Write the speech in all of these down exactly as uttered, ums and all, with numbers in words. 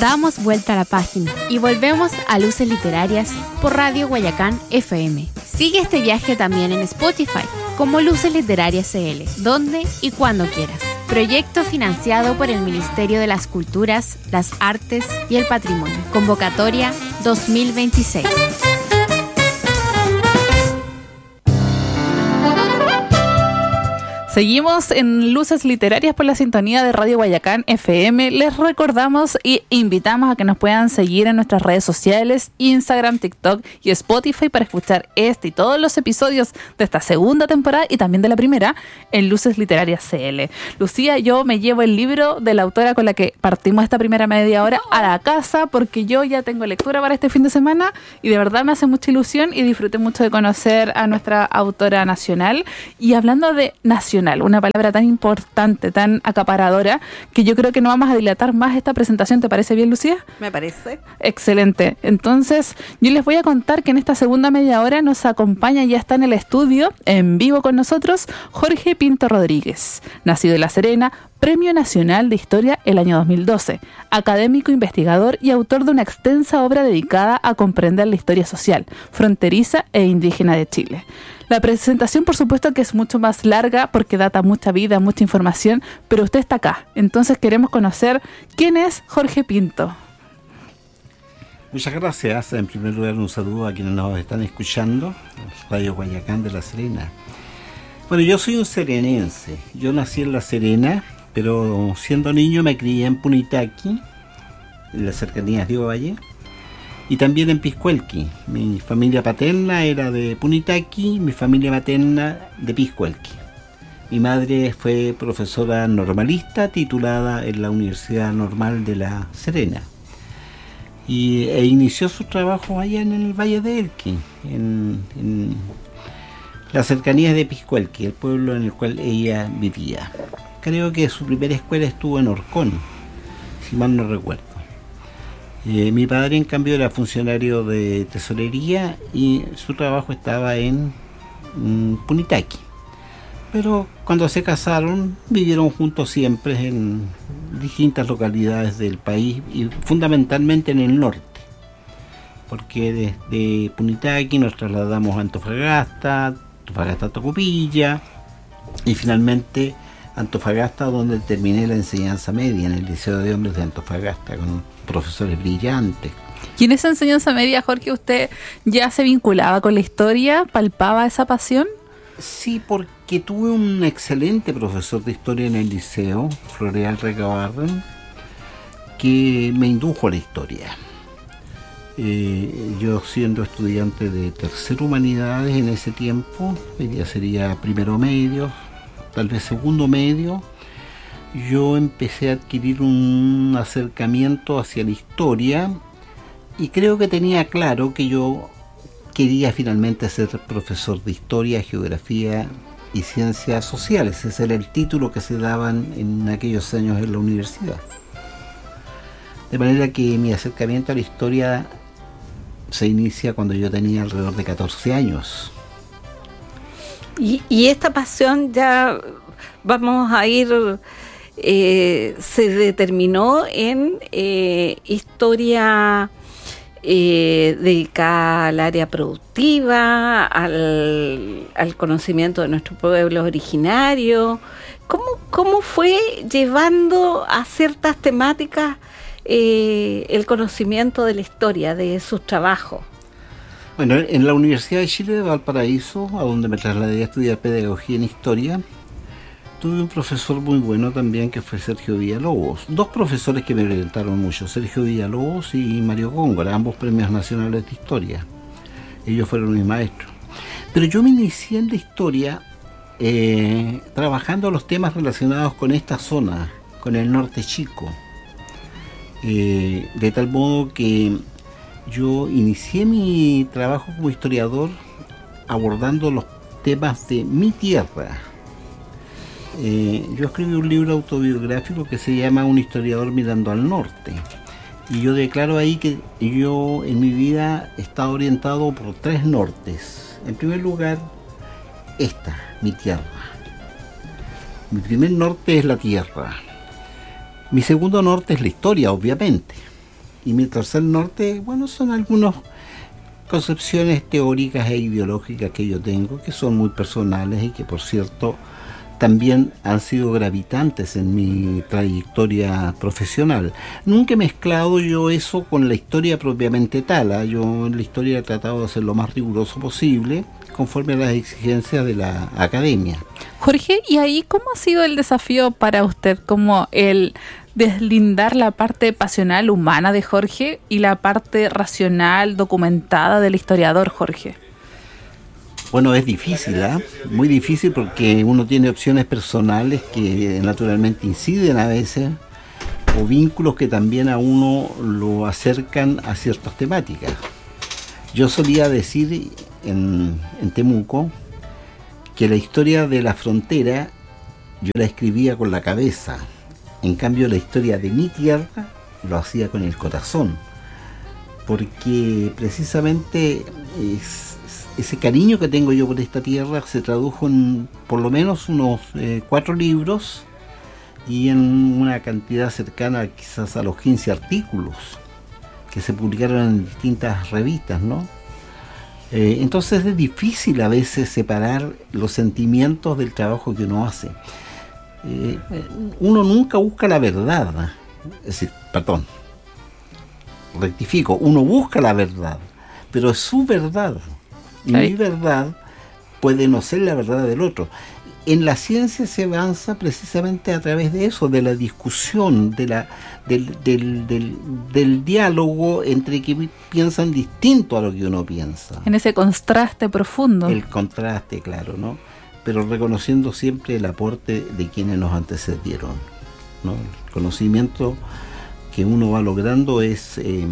Damos vuelta a la página y volvemos a Luces Literarias por Radio Guayacán F M. Sigue este viaje también en Spotify como Luces Literarias C L, donde y cuando quieras. Proyecto financiado por el Ministerio de las Culturas, las Artes y el Patrimonio. Convocatoria dos mil veintiséis. Seguimos en Luces Literarias por la sintonía de Radio Guayacán F M. Les recordamos y invitamos a que nos puedan seguir en nuestras redes sociales, Instagram, TikTok y Spotify para escuchar este y todos los episodios de esta segunda temporada y también de la primera en Luces Literarias C L. Lucía, yo me llevo el libro de la autora con la que partimos esta primera media hora a la casa porque yo ya tengo lectura para este fin de semana y de verdad me hace mucha ilusión y disfruté mucho de conocer a nuestra autora nacional. Y hablando de nacional, una palabra tan importante, tan acaparadora, que yo creo que no vamos a dilatar más esta presentación. ¿Te parece bien, Lucía? Me parece. Excelente. Entonces, yo les voy a contar que en esta segunda media hora nos acompaña, ya está en el estudio, en vivo con nosotros, Jorge Pinto Rodríguez, nacido en La Serena, Premio Nacional de Historia el año dos mil doce, académico, investigador y autor de una extensa obra dedicada a comprender la historia social, fronteriza e indígena de Chile. La presentación, por supuesto, que es mucho más larga porque data mucha vida, mucha información, pero usted está acá. Entonces queremos conocer quién es Jorge Pinto. Muchas gracias. En primer lugar, un saludo a quienes nos están escuchando, Radio Guayacán de La Serena. Bueno, yo soy un serenense. Yo nací en La Serena, pero siendo niño me crié en Punitaqui, en las cercanías de Ovalle, y también en Piscuelqui. Mi familia paterna era de Punitaqui, mi familia materna de Piscuelqui. Mi madre fue profesora normalista titulada en la Universidad Normal de La Serena y, e inició su trabajo allá en el Valle de Elqui, en, en las cercanías de Piscuelqui, el pueblo en el cual ella vivía. Creo que su primera escuela estuvo en Orcón, si mal no recuerdo. Eh, mi padre, en cambio, era funcionario de tesorería y su trabajo estaba en mm, Punitaqui. Pero cuando se casaron, vivieron juntos siempre en distintas localidades del país y fundamentalmente en el norte. Porque desde Punitaqui nos trasladamos a Antofagasta, Antofagasta a Tocopilla y finalmente Antofagasta, donde terminé la enseñanza media en el Liceo de Hombres de Antofagasta con profesores brillantes. ¿Y en esa enseñanza media, Jorge, usted ya se vinculaba con la historia? ¿Palpaba esa pasión? Sí, porque tuve un excelente profesor de historia en el liceo, Floreal Recabarren, que me indujo a la historia. Eh, yo siendo estudiante de tercero humanidades en ese tiempo, ya sería primero medio, tal vez segundo medio, yo empecé a adquirir un acercamiento hacia la historia y creo que tenía claro que yo quería finalmente ser profesor de historia, geografía y ciencias sociales. Ese era el título que se daban en aquellos años en la universidad. De manera que mi acercamiento a la historia se inicia cuando yo tenía alrededor de catorce años. Y, y esta pasión ya vamos a ir, eh, se determinó en eh, historia eh, dedicada al área productiva, al, al conocimiento de nuestro pueblo originario. ¿Cómo, cómo fue llevando a ciertas temáticas eh, el conocimiento de la historia, de sus trabajos? Bueno, en la Universidad de Chile de Valparaíso, a donde me trasladé a estudiar pedagogía en historia, tuve un profesor muy bueno también que fue Sergio Villalobos. Dos profesores que me orientaron mucho, Sergio Villalobos y Mario Góngora, ambos premios nacionales de historia. Ellos fueron mis maestros. Pero yo me inicié en la historia eh, trabajando los temas relacionados con esta zona, con el norte chico. Eh, de tal modo que yo inicié mi trabajo como historiador abordando los temas de mi tierra. Eh, yo escribí un libro autobiográfico que se llama Un historiador mirando al norte. Y yo declaro ahí que yo en mi vida he estado orientado por tres nortes. En primer lugar, esta, mi tierra. Mi primer norte es la tierra. Mi segundo norte es la historia, obviamente. Y mi tercer norte, bueno, son algunas concepciones teóricas e ideológicas que yo tengo, que son muy personales y que, por cierto, también han sido gravitantes en mi trayectoria profesional. Nunca he mezclado yo eso con la historia propiamente tal, ¿eh? Yo en la historia he tratado de ser lo más riguroso posible, conforme a las exigencias de la academia. Jorge, ¿y ahí cómo ha sido el desafío para usted, como el deslindar la parte pasional humana de Jorge y la parte racional, documentada del historiador Jorge? Bueno, es difícil, ¿eh? Muy difícil, porque uno tiene opciones personales que naturalmente inciden a veces, o vínculos que también a uno lo acercan a ciertas temáticas. Yo solía decir en, en Temuco que la historia de la frontera yo la escribía con la cabeza, en cambio la historia de mi tierra lo hacía con el corazón, porque precisamente es, ese cariño que tengo yo por esta tierra se tradujo en por lo menos unos eh, cuatro libros y en una cantidad cercana quizás a los quince artículos que se publicaron en distintas revistas, ¿no? Eh, entonces es difícil a veces separar los sentimientos del trabajo que uno hace. Eh, uno nunca busca la verdad, es decir, perdón, rectifico, uno busca la verdad, pero es su verdad. Y mi verdad puede no ser la verdad del otro. En la ciencia se avanza precisamente a través de eso, de la discusión, de la, del, del, del, del diálogo entre que piensan distinto a lo que uno piensa. En ese contraste profundo. El contraste, claro, ¿no? Pero reconociendo siempre el aporte de quienes nos antecedieron, ¿no? El conocimiento que uno va logrando es eh,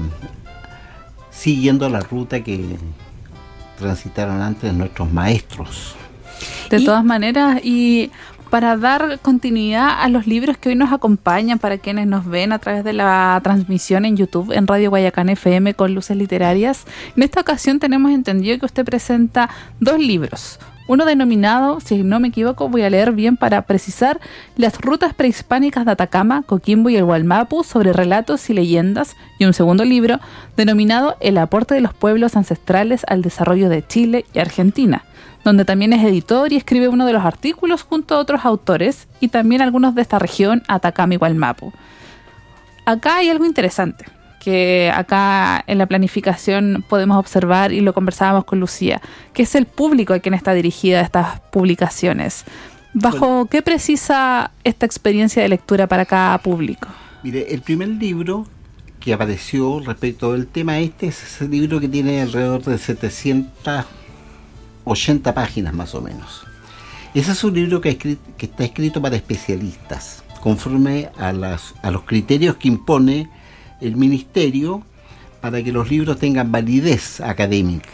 siguiendo la ruta que transitaron antes nuestros maestros. De y, todas maneras, y para dar continuidad a los libros que hoy nos acompañan, para quienes nos ven a través de la transmisión en YouTube, en Radio Guayacán F M con Luces Literarias, en esta ocasión tenemos entendido que usted presenta dos libros. Uno denominado, si no me equivoco, voy a leer bien para precisar, Las rutas prehispánicas de Atacama, Coquimbo y el Wallmapu, sobre relatos y leyendas, y un segundo libro denominado El aporte de los pueblos ancestrales al desarrollo de Chile y Argentina, donde también es editor y escribe uno de los artículos junto a otros autores y también algunos de esta región, Atacama y Wallmapu. Acá hay algo interesante que acá en la planificación podemos observar, y lo conversábamos con Lucía, que es el público a quien está dirigida estas publicaciones. ¿Bajo bueno, qué precisa esta experiencia de lectura para cada público? Mire, el primer libro que apareció respecto del tema este es ese libro que tiene alrededor de setecientas ochenta páginas más o menos. Ese es un libro que, escrito, que está escrito para especialistas, conforme a, las, a los criterios que impone el ministerio para que los libros tengan validez académica.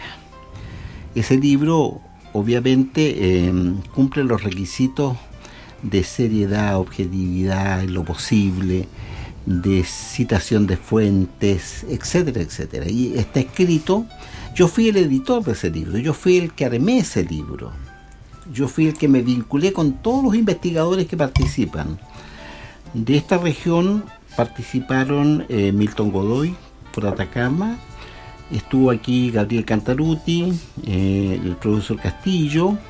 Ese libro obviamente eh, cumple los requisitos de seriedad, objetividad en lo posible, de citación de fuentes, etcétera, etcétera. Y está escrito, yo fui el editor de ese libro, yo fui el que armé ese libro, yo fui el que me vinculé con todos los investigadores que participan. De esta región participaron eh, Milton Godoy por Atacama, estuvo aquí Gabriel Cantaruti, eh, el profesor Castillo,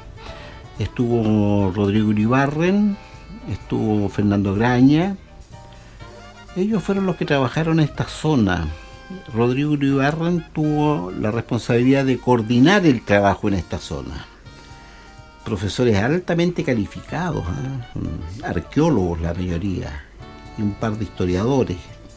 estuvo Rodrigo Uribarren, estuvo Fernando Graña. Ellos fueron los que trabajaron en esta zona. Rodrigo Uribarren tuvo la responsabilidad de coordinar el trabajo en esta zona. Profesores altamente calificados, ¿eh? Arqueólogos la mayoría, y un par de historiadores.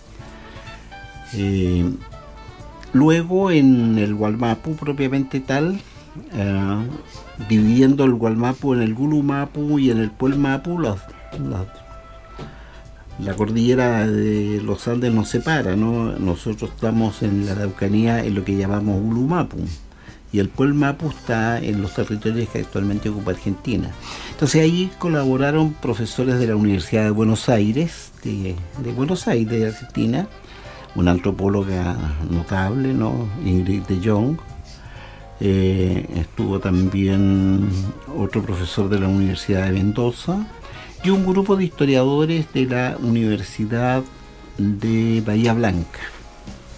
Eh, luego en el Wallmapu propiamente tal, eh, dividiendo el Wallmapu en el Gulumapu y en el Puelmapu, la, la, la cordillera de los Andes nos separa, ¿no? Nosotros estamos en la Araucanía en lo que llamamos Gulumapu, y el Puelmapu está en los territorios que actualmente ocupa Argentina. Entonces ahí colaboraron profesores de la Universidad de Buenos Aires, de, de Buenos Aires, de Argentina, una antropóloga notable, ¿no? Ingrid de Jong. Eh, estuvo también otro profesor de la Universidad de Mendoza y un grupo de historiadores de la Universidad de Bahía Blanca.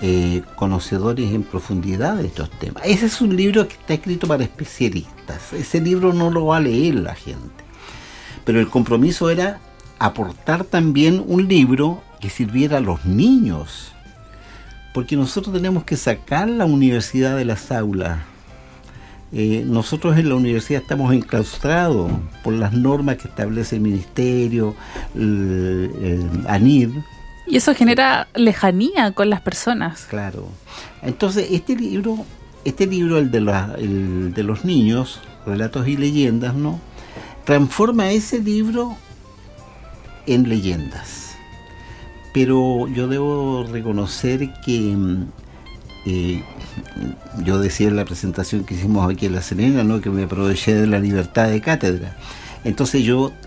eh, conocedores en profundidad de estos temas. Ese es un libro que está escrito para especialistas. Ese libro no lo va a leer la gente. Pero el compromiso era aportar también un libro que sirviera a los niños. Porque nosotros tenemos que sacar la universidad de las aulas. Eh, nosotros en la universidad estamos enclaustrados por las normas que establece el Ministerio, el, el ANID. Y eso genera lejanía con las personas. Claro. Entonces, este libro, este libro, el de, la, el de los niños, Relatos y Leyendas, ¿no?, transforma ese libro en leyendas. Pero yo debo reconocer que eh, yo decía en la presentación que hicimos aquí en La Serena, ¿no?, que me aproveché de la libertad de cátedra. Entonces yo